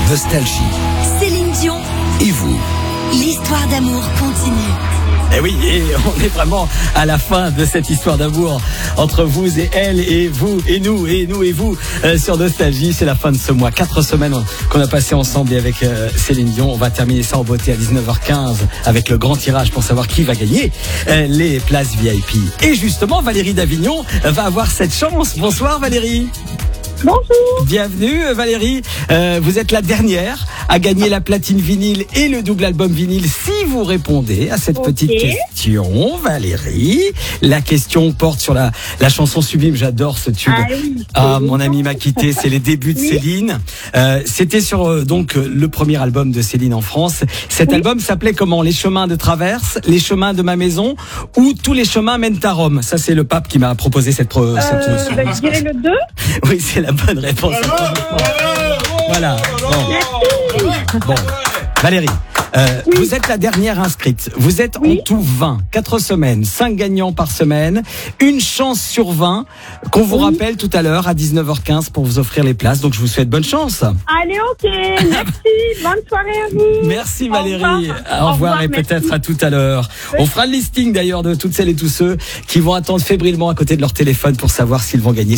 Nostalgie. Céline Dion, Et vous? l'histoire d'amour continue. Eh oui, et on est vraiment à la fin de cette histoire d'amour entre vous et elle, et vous et nous et vous sur Nostalgie. C'est la fin de ce mois. 4 semaines qu'on a passé ensemble et avec Céline Dion. On va terminer ça en beauté à 19h15 avec le grand tirage pour savoir qui va gagner les places VIP. Et justement, Valérie d'Avignon va avoir cette chance. Bonsoir Valérie. Bonjour. Bienvenue Valérie. Vous êtes la dernière à gagner la platine vinyle et le double album vinyle si vous répondez à cette petite question, Valérie. La question porte sur la chanson sublime. J'adore ce tube. Mon ami m'a quitté. C'est les débuts de Céline. C'était sur donc le premier album de Céline en France. Cet album s'appelait comment? Les chemins de traverse, les chemins de ma maison ou tous les chemins mènent à Rome. Ça c'est le pape qui m'a proposé cette Je dirais le 2. Oui, c'est la bonne réponse. Voilà. Bon. Valérie, vous êtes la dernière inscrite. Vous êtes en tout 20. 4 semaines, 5 gagnants par semaine. Une chance sur 20 qu'on vous rappelle tout à l'heure à 19h15 pour vous offrir les places. Donc je vous souhaite bonne chance. Allez, ok. Merci. Bonne soirée à vous. Merci Valérie. Au revoir et peut-être à tout à l'heure. On fera le listing d'ailleurs de toutes celles et tous ceux qui vont attendre fébrilement à côté de leur téléphone pour savoir s'ils vont gagner